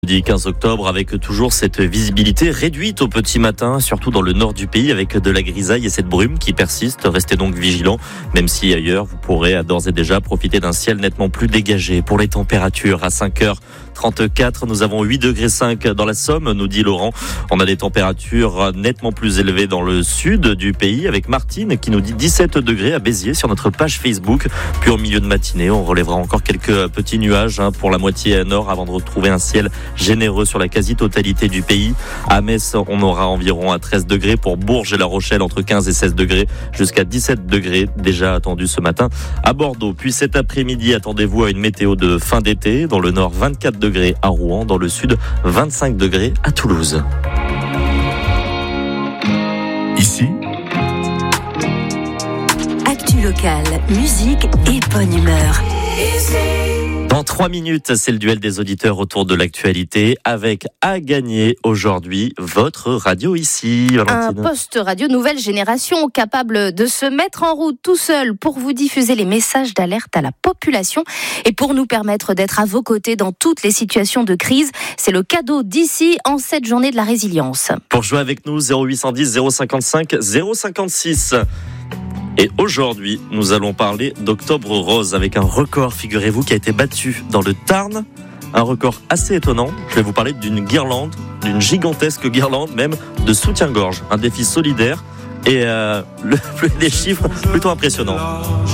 Jeudi 15 octobre avec toujours cette visibilité réduite au petit matin, surtout dans le nord du pays avec de la grisaille et cette brume qui persiste. Restez donc vigilants, même si ailleurs vous pourrez d'ores et déjà profiter d'un ciel nettement plus dégagé. Pour les températures, à 5h34, nous avons 8,5 degrés dans la Somme, nous dit Laurent. On a des températures nettement plus élevées dans le sud du pays avec Martine qui nous dit 17 degrés à Béziers sur notre page Facebook. Puis au milieu de matinée, on relèvera encore quelques petits nuages pour la moitié nord avant de retrouver un ciel généreux sur la quasi-totalité du pays. À Metz, on aura environ à 13 degrés. Pour Bourges et La Rochelle, entre 15 et 16 degrés, jusqu'à 17 degrés déjà attendus ce matin à Bordeaux. Puis cet après-midi, attendez-vous à une météo de fin d'été. Dans le nord, 24 degrés à Rouen. Dans le sud, 25 degrés à Toulouse. Ici, actu locale, musique et bonne humeur. Dans 3 minutes, c'est le duel des auditeurs autour de l'actualité avec à gagner aujourd'hui votre radio ici. Valentine. Un poste radio nouvelle génération capable de se mettre en route tout seul pour vous diffuser les messages d'alerte à la population et pour nous permettre d'être à vos côtés dans toutes les situations de crise. C'est le cadeau d'ici en cette journée de la résilience. Pour jouer avec nous, 0810 055 056. Et aujourd'hui, nous allons parler d'Octobre Rose avec un record, figurez-vous, qui a été battu dans le Tarn. Un record assez étonnant. Je vais vous parler d'une guirlande, d'une gigantesque guirlande même de soutien-gorge. Un défi solidaire et des chiffres plutôt impressionnants.